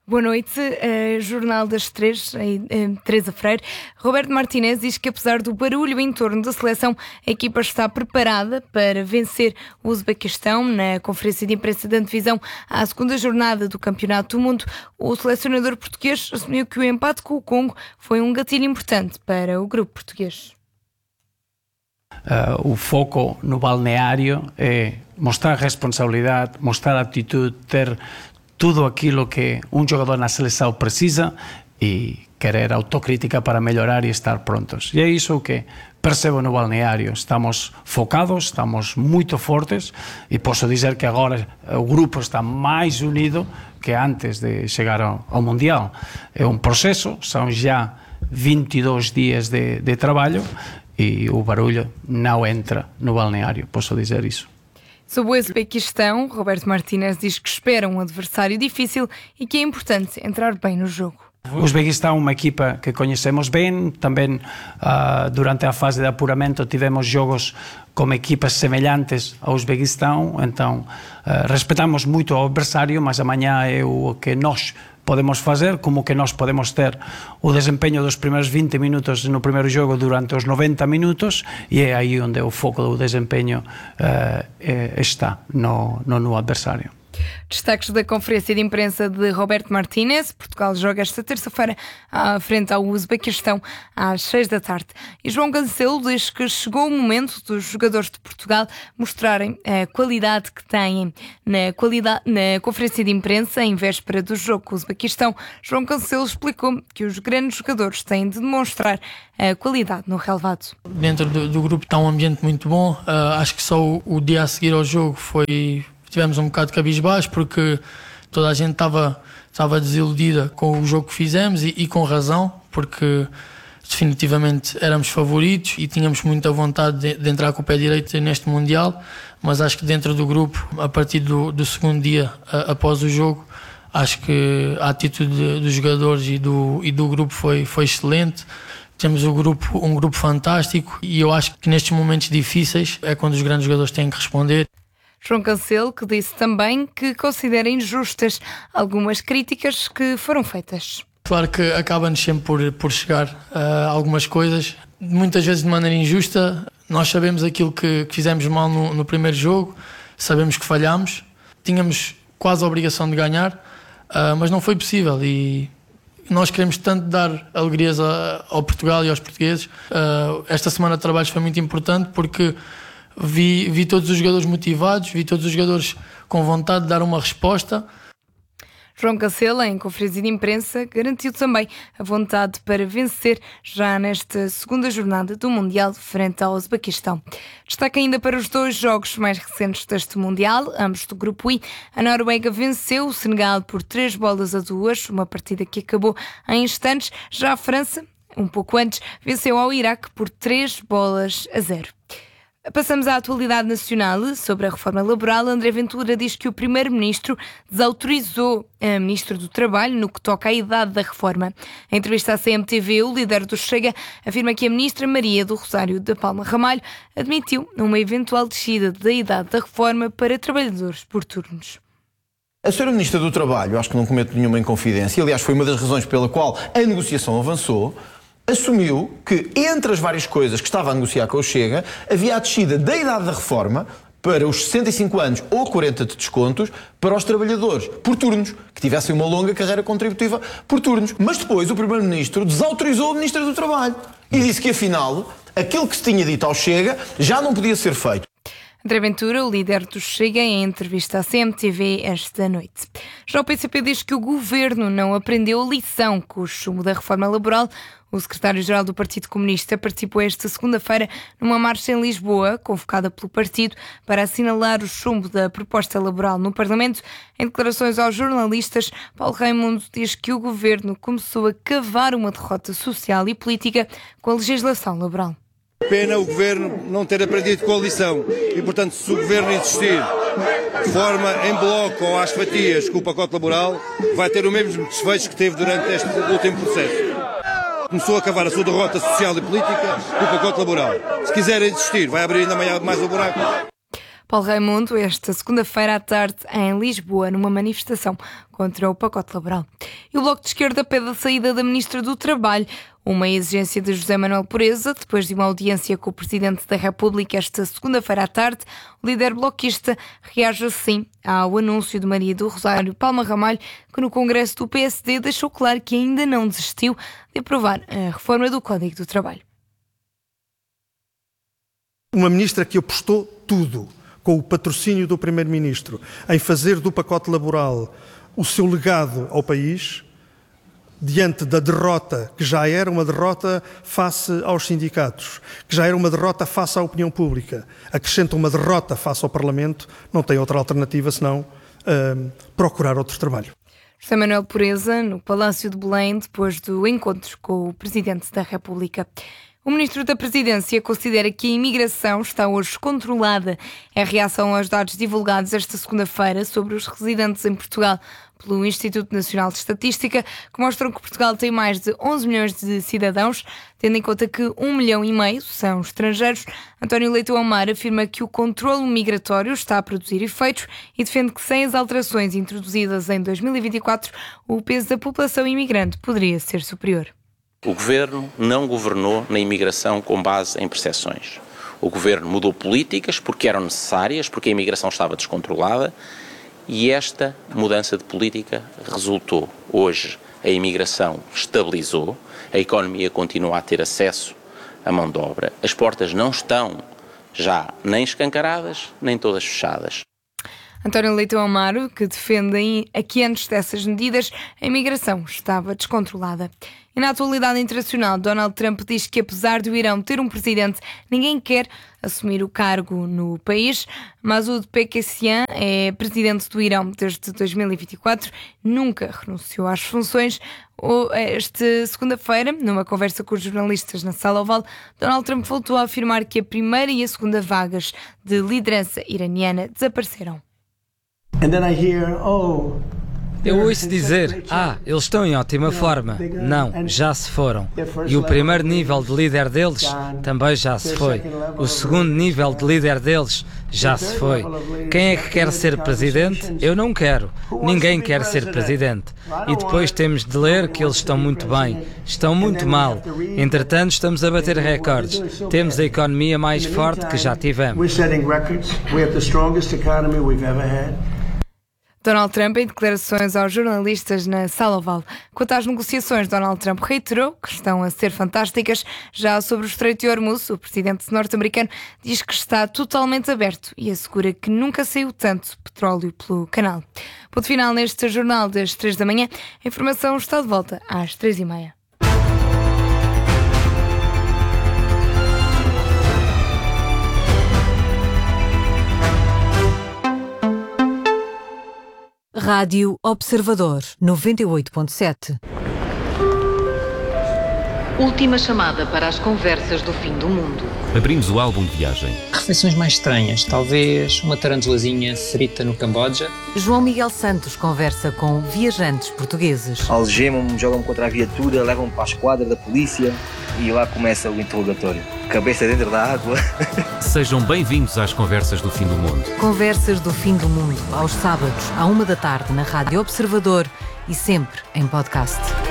Boa noite, Jornal das Três, Teresa Freire. Roberto Martinez diz que apesar do barulho em torno da seleção, a equipa está preparada para vencer o Uzbequistão. Na conferência de imprensa da antevisão à segunda jornada do Campeonato do Mundo, o selecionador português assumiu que o empate com o Congo foi um gatilho importante para o grupo português. O foco no balneário é mostrar responsabilidade, mostrar atitude, ter tudo aquilo que jogador na seleção precisa e querer autocrítica para melhorar e estar prontos. E é isso que percebo no balneário. Estamos focados, estamos muito fortes e posso dizer que agora o grupo está mais unido que antes de chegar ao Mundial. É um processo, são já 22 dias de trabalho e o barulho não entra no balneário, posso dizer isso. Sobre o Uzbequistão, Roberto Martinez diz que espera um adversário difícil e que é importante entrar bem no jogo. O Uzbequistão é uma equipa que conhecemos bem, também durante a fase de apuramento tivemos jogos com equipas semelhantes ao Uzbequistão, então respeitamos muito o adversário, mas amanhã é o que nós podemos fazer, como que nós podemos ter o desempenho dos primeiros 20 minutos no primeiro jogo durante os 90 minutos e é aí onde o foco do desempenho está, no adversário. Destaques da conferência de imprensa de Roberto Martinez. Portugal joga esta terça-feira frente ao Uzbequistão às 6 da tarde. E João Cancelo diz que chegou o momento dos jogadores de Portugal mostrarem a qualidade que têm. Na conferência de imprensa, em véspera do jogo com o Uzbequistão, João Cancelo explicou que os grandes jogadores têm de demonstrar a qualidade no relevado. Dentro do grupo está um ambiente muito bom. Acho que só o dia a seguir ao jogo tivemos um bocado de cabisbaixo porque toda a gente estava desiludida com o jogo que fizemos e com razão, porque definitivamente éramos favoritos e tínhamos muita vontade de entrar com o pé direito neste Mundial, mas acho que dentro do grupo, a partir do segundo dia após o jogo, acho que a atitude dos jogadores e do grupo foi excelente. Temos um grupo fantástico e eu acho que nestes momentos difíceis é quando os grandes jogadores têm que responder. João Cancelo, que disse também que considera injustas algumas críticas que foram feitas. Claro que acaba-nos sempre por chegar a algumas coisas, muitas vezes de maneira injusta. Nós sabemos aquilo que fizemos mal no primeiro jogo, sabemos que falhámos, tínhamos quase a obrigação de ganhar, mas não foi possível e nós queremos tanto dar alegrias ao Portugal e aos portugueses. Esta semana de trabalhos foi muito importante porque vi todos os jogadores motivados, vi todos os jogadores com vontade de dar uma resposta. João Cancelo, em conferência de imprensa, garantiu também a vontade para vencer já nesta segunda jornada do Mundial frente ao Uzbequistão. Destaca ainda para os dois jogos mais recentes deste Mundial, ambos do Grupo I. A Noruega venceu o Senegal por 3-2, uma partida que acabou em instantes. Já a França, um pouco antes, venceu ao Iraque por 3-0. Passamos à atualidade nacional. Sobre a reforma laboral, André Ventura diz que o Primeiro-Ministro desautorizou a Ministra do Trabalho no que toca à idade da reforma. Em entrevista à CMTV, o líder do Chega afirma que a Ministra Maria do Rosário da Palma Ramalho admitiu uma eventual descida da idade da reforma para trabalhadores por turnos. A Sra. Ministra do Trabalho, acho que não cometo nenhuma inconfidência, aliás foi uma das razões pela qual a negociação avançou, assumiu que, entre as várias coisas que estava a negociar com o Chega, havia a descida da idade da reforma para os 65 anos ou 40 de descontos para os trabalhadores por turnos, que tivessem uma longa carreira contributiva por turnos. Mas depois o Primeiro-Ministro desautorizou a Ministra do Trabalho e disse que, afinal, aquilo que se tinha dito ao Chega já não podia ser feito. André Ventura, o líder do Chega, em entrevista à CMTV esta noite. Já o PCP diz que o governo não aprendeu a lição com o chumbo da reforma laboral. O secretário-geral do Partido Comunista participou esta segunda-feira numa marcha em Lisboa, convocada pelo partido, para assinalar o chumbo da proposta laboral no Parlamento. Em declarações aos jornalistas, Paulo Raimundo diz que o governo começou a cavar uma derrota social e política com a legislação laboral. Pena o Governo não ter aprendido com a lição e, portanto, se o Governo insistir de forma em bloco ou às fatias com o pacote laboral, vai ter o mesmo desfecho que teve durante este último processo. Começou a cavar a sua derrota social e política com o pacote laboral. Se quiser insistir, vai abrir ainda mais o buraco. Paulo Raimundo, esta segunda-feira à tarde em Lisboa, numa manifestação contra o pacote laboral. E o Bloco de Esquerda pede a saída da Ministra do Trabalho, uma exigência de José Manuel Pureza. Depois de uma audiência com o Presidente da República esta segunda-feira à tarde, o líder bloquista reage assim ao anúncio de Maria do Rosário Palma Ramalho, que no Congresso do PSD deixou claro que ainda não desistiu de aprovar a reforma do Código do Trabalho. Uma ministra que apostou tudo, com o patrocínio do Primeiro-Ministro, em fazer do pacote laboral o seu legado ao país, diante da derrota, que já era uma derrota face aos sindicatos, que já era uma derrota face à opinião pública, acrescenta uma derrota face ao Parlamento, não tem outra alternativa senão procurar outro trabalho. José Manuel Pureza, no Palácio de Belém, depois do encontro com o Presidente da República. O Ministro da Presidência considera que a imigração está hoje controlada. É a reação aos dados divulgados esta segunda-feira sobre os residentes em Portugal pelo Instituto Nacional de Estatística, que mostram que Portugal tem mais de 11 milhões de cidadãos, tendo em conta que 1,5 milhão são estrangeiros. António Leitão Amar afirma que o controlo migratório está a produzir efeitos e defende que sem as alterações introduzidas em 2024, o peso da população imigrante poderia ser superior. O Governo não governou na imigração com base em percepções. O Governo mudou políticas porque eram necessárias, porque a imigração estava descontrolada, e esta mudança de política resultou. Hoje a imigração estabilizou, a economia continua a ter acesso à mão de obra, as portas não estão já nem escancaradas, nem todas fechadas. António Leitão Amaro, que defende que antes dessas medidas a imigração estava descontrolada. E na atualidade internacional, Donald Trump diz que apesar do Irão ter um presidente, ninguém quer assumir o cargo no país. Masoud Pezeshkian é presidente do Irão desde 2024, nunca renunciou às funções. Esta segunda-feira, numa conversa com os jornalistas na Sala Oval, Donald Trump voltou a afirmar que a primeira e a segunda vagas de liderança iraniana desapareceram. Eu ouço dizer, eles estão em ótima forma. Não, já se foram. E o primeiro nível de líder deles também já se foi. O segundo nível de líder deles já se foi. Quem é que quer ser presidente? Eu não quero. Ninguém quer ser presidente. E depois temos de ler que eles estão muito bem. Estão muito mal. Entretanto, estamos a bater recordes. Temos a economia mais forte que já tivemos. Donald Trump em declarações aos jornalistas na Sala Oval. Quanto às negociações, Donald Trump reiterou que estão a ser fantásticas. Já sobre o Estreito de Hormuz, o presidente norte-americano diz que está totalmente aberto e assegura que nunca saiu tanto petróleo pelo canal. Ponto final neste jornal das 3 da manhã. A informação está de volta às 3h30. Rádio Observador 98.7. Última chamada para as conversas do fim do mundo. Abrimos o álbum de viagem. Refeições mais estranhas, talvez uma tarantulazinha frita no Camboja. João Miguel Santos conversa com viajantes portugueses. Algemam-me, jogam-me contra a viatura, levam-me para a esquadra da polícia e lá começa o interrogatório. Cabeça dentro da água. Sejam bem-vindos às Conversas do Fim do Mundo. Conversas do Fim do Mundo, aos sábados, à 1h da tarde, na Rádio Observador e sempre em podcast.